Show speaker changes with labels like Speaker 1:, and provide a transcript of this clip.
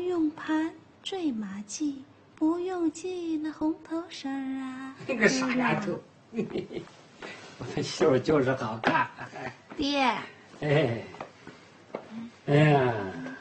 Speaker 1: 用盘缀马髻，不用系那红头绳啊。
Speaker 2: 那个傻丫头，我的袖就是好看。
Speaker 1: 爹，
Speaker 2: 哎，哎呀。